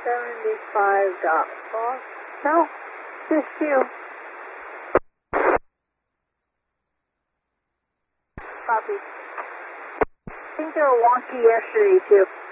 75.4. No, just you. Copy. I think they were wonky yesterday too.